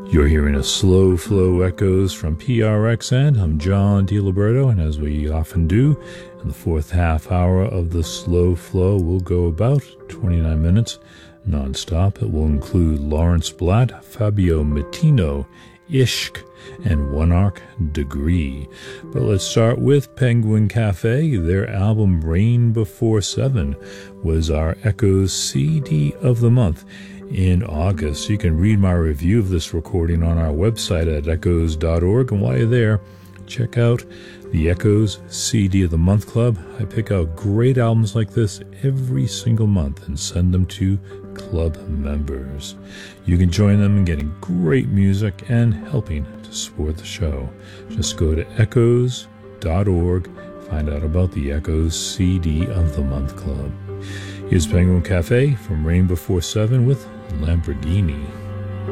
You're hearing a Slow Flow Echoes from PRXN. I'm John DiLiberto, and as we often do, in the fourth half hour of the Slow Flow, we'll go about 29 minutes non-stop. It will include Lawrence Blatt, Fabio Matino, Ishq, and One Arc Degree. But let's start with Penguin Cafe. Their album Rain Before 7 was our Echoes CD of the month in August. You can read my review of this recording on our website at echoes.org, and while you're there, check out the Echoes CD of the Month Club. I pick out great albums like this every single month and send them to club members. You can join them in getting great music and helping to support the show. Just go to echoes.org, find out about the Echoes CD of the Month Club. Here's Penguin Cafe from Rain Before 7 with Lamborghini.